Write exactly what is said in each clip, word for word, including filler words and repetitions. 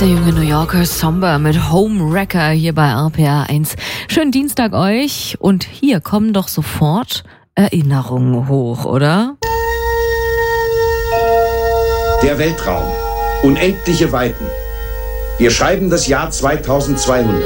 der junge New Yorker Somber mit Homewrecker hier bei R P R eins. Schönen Dienstag euch und hier kommen doch sofort Erinnerungen hoch, oder? Der Weltraum. Unendliche Weiten. Wir schreiben das Jahr zweitausendzweihundert.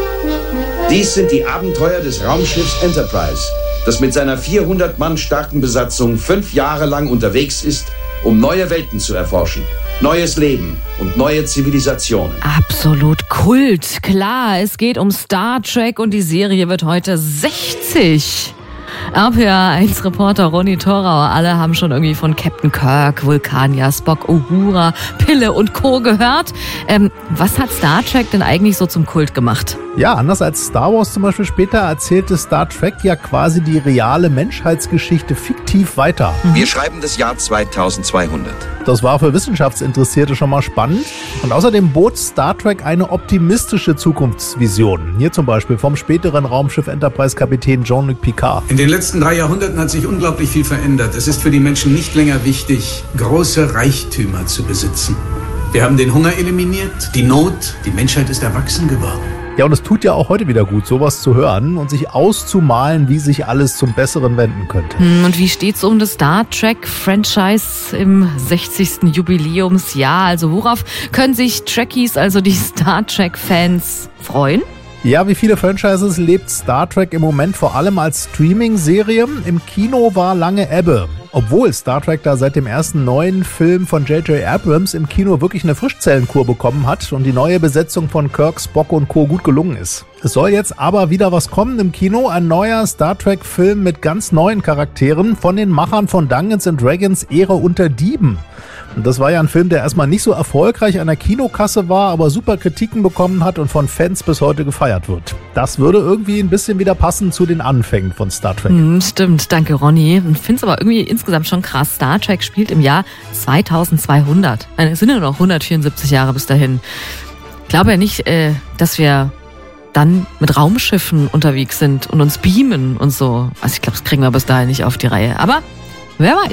Dies sind die Abenteuer des Raumschiffs Enterprise, das mit seiner vierhundert Mann starken Besatzung fünf Jahre lang unterwegs ist, um neue Welten zu erforschen. Neues Leben und neue Zivilisationen. Absolut Kult. Klar, es geht um Star Trek und die Serie wird heute sechzig. R P R eins Reporter Ronny Thorauer, alle haben schon irgendwie von Captain Kirk, Vulkanier, Spock, Uhura, Pille und Co. gehört. Ähm, was hat Star Trek denn eigentlich so zum Kult gemacht? Ja, anders als Star Wars zum Beispiel später erzählte Star Trek ja quasi die reale Menschheitsgeschichte fiktiv weiter. Wir schreiben das Jahr zweitausendzweihundert. Das war für Wissenschaftsinteressierte schon mal spannend. Und außerdem bot Star Trek eine optimistische Zukunftsvision. Hier zum Beispiel vom späteren Raumschiff Enterprise-Kapitän Jean-Luc Picard. In den letzten drei Jahrhunderten hat sich unglaublich viel verändert. Es ist für die Menschen nicht länger wichtig, große Reichtümer zu besitzen. Wir haben den Hunger eliminiert, die Not, die Menschheit ist erwachsen geworden. Ja, und es tut ja auch heute wieder gut, sowas zu hören und sich auszumalen, wie sich alles zum Besseren wenden könnte. Und wie steht's um das Star Trek-Franchise im sechzigsten Jubiläumsjahr? Also worauf können sich Trekkies, also die Star Trek-Fans, freuen? Ja, wie viele Franchises lebt Star Trek im Moment vor allem als Streaming-Serie. Im Kino war lange Ebbe. Obwohl Star Trek da seit dem ersten neuen Film von J J Abrams im Kino wirklich eine Frischzellenkur bekommen hat und die neue Besetzung von Kirk, Spock und Co. gut gelungen ist. Es soll jetzt aber wieder was kommen im Kino, ein neuer Star Trek-Film mit ganz neuen Charakteren von den Machern von Dungeons and Dragons Ehre unter Dieben. Und das war ja ein Film, der erstmal nicht so erfolgreich an der Kinokasse war, aber super Kritiken bekommen hat und von Fans bis heute gefeiert wird. Das würde irgendwie ein bisschen wieder passen zu den Anfängen von Star Trek. Hm, stimmt, danke Ronny. Ich finde es aber irgendwie insgesamt schon krass. Star Trek spielt im Jahr zweitausendzweihundert. Es sind ja noch hundertvierundsiebzig Jahre bis dahin. Ich glaube ja nicht, äh, dass wir dann mit Raumschiffen unterwegs sind und uns beamen und so. Also ich glaube, das kriegen wir bis dahin nicht auf die Reihe. Aber wer weiß.